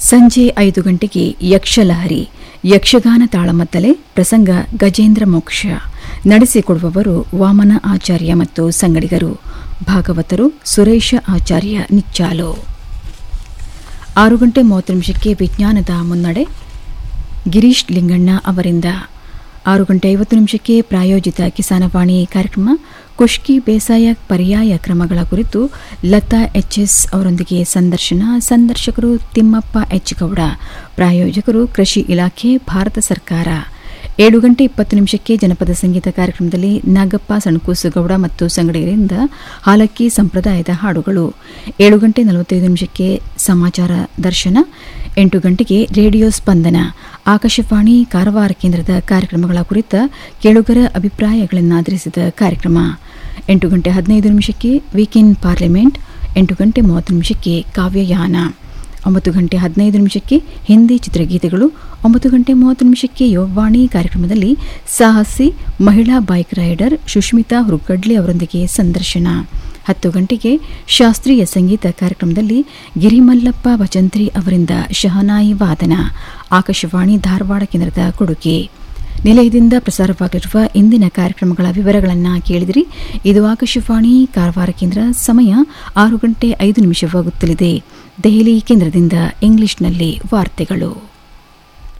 ಸಂಜೆ 5 ಗಂಟೆಗೆ ಯಕ್ಷಲಹರಿ ಯಕ್ಷಗಾನ ತಾಳಮದ್ದಲೆ ಪ್ರಸಂಗ ಗಜೇಂದ್ರ ಮೋಕ್ಷ ನಡೆಸಿಕೊಡುವವರು ವಾಮನ ಆಚಾರ್ಯ ಮತ್ತು ಸಂಗಡಿಗರು. ಭಾಗವತರು ಸುರೇಶ ಆಚಾರ್ಯ ನಿಚ್ಚಾಲು. 6 ಗಂಟೆ 30 ನಿಮಿಷಕ್ಕೆ ವಿಜ್ಞಾನದ ಮುನ್ನಡೆ ಗಿರೀಶ್ ಲಿಂಗಣ್ಣ ಅವರಿಂದ. 6 ಗಂಟೆ 50 ನಿಮಿಷಕ್ಕೆ ಪ್ರಾಯೋಜಿತ ಕಿಸಾನವಾಣಿ ಕಾರ್ಯಕ್ರಮ ಖುಷ್ಕಿ ಬೇಸಾಯ ಪರ್ಯಾಯ ಕ್ರಮಗಳ ಕುರಿತು ಲತಾ ಎಚ್ಎಸ್ ಅವರೊಂದಿಗೆ ಸಂದರ್ಶನ. ಸಂದರ್ಶಕರು ತಿಮ್ಮಪ್ಪ ಎಚ್ ಗೌಡ. ಪ್ರಾಯೋಜಕರು ಕೃಷಿ ಇಲಾಖೆ, ಭಾರತ ಸರ್ಕಾರ. 7 ಗಂಟೆ 20 ನಿಮಿಷಕ್ಕೆ ಜನಪದ ಸಂಗೀತ ಕಾರ್ಯಕ್ರಮದಲ್ಲಿ ನಾಗಪ್ಪ ಸಣಕೂಸುಗೌಡ ಮತ್ತು ಸಂಗಡಿಗರಿಂದ ಹಾಲಕ್ಕಿ ಸಂಪ್ರದಾಯದ ಹಾಡುಗಳು. 7 ಗಂಟೆ 45 ನಿಮಿಷಕ್ಕೆ ಸಮಾಚಾರ ದರ್ಶನ. 8 ಗಂಟೆಗೆ ರೇಡಿಯೋ ಸ್ಪಂದನ ಆಕಾಶವಾಣಿ ಕಾರವಾರ ಕೇಂದ್ರದ ಕಾರ್ಯಕ್ರಮಗಳ ಕುರಿತ ಕೇಳುಗರ ಅಭಿಪ್ರಾಯಗಳನ್ನಾಧರಿಸಿದ ಕಾರ್ಯಕ್ರಮ. 8 ಗಂಟೆ 15 ನಿಮಿಷಕ್ಕೆ ವೀಕೆಂಡ್ ಪಾರ್ಲಿಮೆಂಟ್. 8 ಗಂಟೆ 30 ನಿಮಿಷಕ್ಕೆ ಕಾವ್ಯಯಾನ. 9 ಗಂಟೆ 15 ನಿಮಿಷಕ್ಕೆ ಹಿಂದಿ ಚಿತ್ರಗೀತೆಗಳು. 9 ಗಂಟೆ 30 ನಿಮಿಷಕ್ಕೆ ಯುವವಾಣಿ ಕಾರ್ಯಕ್ರಮದಲ್ಲಿ ಸಾಹಸಿ ಮಹಿಳಾ ಬೈಕ್ ರೈಡರ್ ಸುಷ್ಮಿತಾ ಹುರ್ಗಡ್ಲಿ ಅವರೊಂದಿಗೆ ಸಂದರ್ಶನ. 10 ಗಂಟೆಗೆ ಶಾಸ್ತ್ರೀಯ ಸಂಗೀತ ಕಾರ್ಯಕ್ರಮದಲ್ಲಿ ಗಿರಿಮಲ್ಲಪ್ಪ ಭಜಂತ್ರಿ ಅವರಿಂದ ಶಹನಾಯಿ ವಾದನ. ಆಕಾಶವಾಣಿ ಧಾರವಾಡ ಕೇಂದ್ರದ ಕೊಡುಗೆ. ನಿಲಯದಿಂದ ಪ್ರಸಾರವಾಗಿರುವ ಇಂದಿನ ಕಾರ್ಯಕ್ರಮಗಳ ವಿವರಗಳನ್ನು ಕೇಳಿದಿರಿ. ಇದು ಆಕಾಶವಾಣಿ ಕಾರವಾರ ಕೇಂದ್ರ. ಸಮಯ 6 ಗಂಟೆ 5 ನಿಮಿಷವಾಗುತ್ತಲಿದೆ. ದೆಹಲಿ ಕೇಂದ್ರದಿಂದ ಇಂಗ್ಲಿಷ್ನಲ್ಲಿ ವಾರ್ತೆಗಳು.